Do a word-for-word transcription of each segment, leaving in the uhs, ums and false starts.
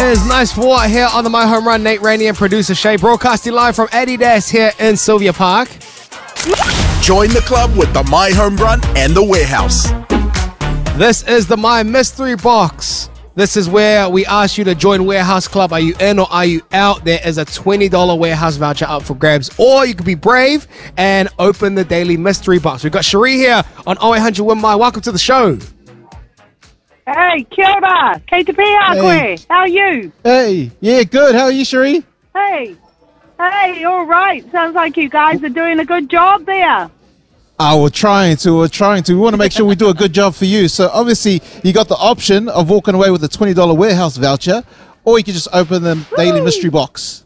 is Nice For What here on the My Home Run. Nate Rainey and producer Shay broadcasting live from Adidas here in Sylvia Park. Join the club with the My Home Run and the Warehouse. This is the My Mystery Box. This is where we ask you to join Warehouse Club. Are you in or are you out? There is a twenty dollar Warehouse voucher up for grabs. Or you could be brave and open the daily mystery box. We've got Cherie here on oh eight hundred Win My. Welcome to the show. Hey, kia ora. Kei te pia koe. How are you? Hey, yeah, good. How are you, Cherie? Hey. Hey, all right. Sounds like you guys are doing a good job there. Oh, we're trying to. We're trying to. We want to make sure we do a good job for you. So obviously, you got the option of walking away with a twenty dollar Warehouse voucher, or you can just open the daily Woo. mystery box.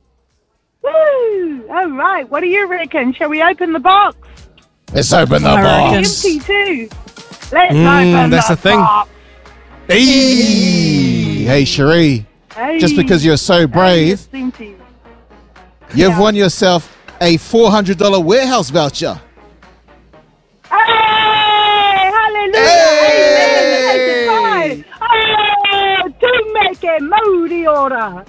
Woo! All right. What do you reckon? Shall we open the box? Let's open the box. Empty too. Let's Mm, open that's the the thing. box. Hey, hey, Cherie. Hey. Just because you're so Hey, brave, it's empty. you've Yeah. won yourself a four hundred dollar Warehouse voucher. Hey! Hallelujah! Hey! Amen! Oh, tu meke mauri ora.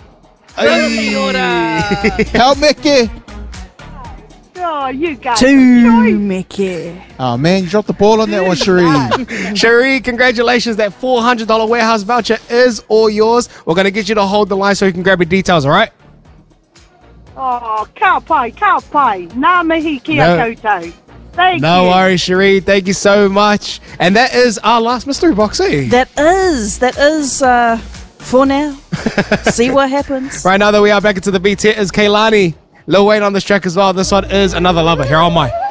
Hey. How Mickey? Oh, you guys. To Mickey. Oh man, you dropped the ball on that one, Cherie. Cherie, congratulations. That four hundred dollar Warehouse voucher is all yours. We're going to get you to hold the line so you can grab your details, all right? Oh, ka pai, ka pai. Nā mihi kia No. koutou. Thank No you. worries, Cherie. Thank you so much. And that is our last mystery box, eh? That is, that is, uh, for now. See what happens. Right now that we are back into the beat, here is Kaylani. Lil Wayne on this track as well. This one is Another Lover here on My